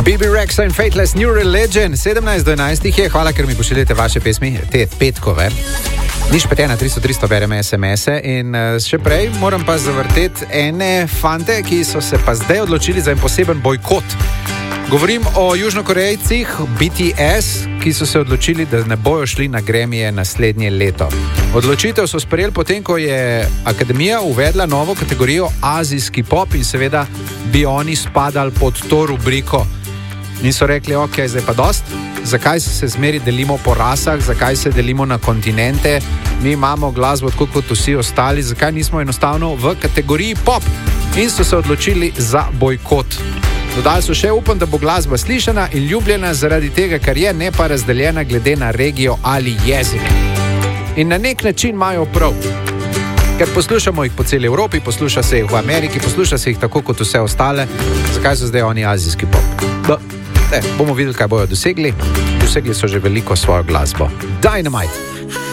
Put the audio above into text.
Bibi Rexa in Fateless New Religion, 17:11 je, hvala, ker mi pošiljate vaše pesmi, te petkove. Niš petena, 300 bereme SMS-e in še prej moram pa zavrteti ene fante, ki so se pa zdaj odločili za en poseben bojkot. Govorim o južnokorejcih BTS, ki so se odločili, da ne bojo šli na Grammyje naslednje leto. Odločitev so sprejeli potem, ko je Akademija uvedla novo kategorijo azijski pop in seveda bi oni spadali pod to rubriko. In so rekli, ok, zdaj pa dost, zakaj se zmeri delimo po rasah, zakaj se delimo na kontinente, mi imamo glasbo tako kot vsi ostali, zakaj nismo enostavno v kategoriji pop? In so se odločili za bojkot. Dodali so še, upam, da bo glasba slišana in ljubljena zaradi tega, ker je, ne pa razdeljena glede na regijo ali jezik. In na nek način imajo prav. Ker poslušamo jih po celi Evropi, posluša se jih v Ameriki, posluša se jih tako kot vse ostale. Zakaj so zdaj oni azijski pop? Bomo videli, kaj bojo dosegli. Dosegli so že veliko svojo glasbo. Dynamite!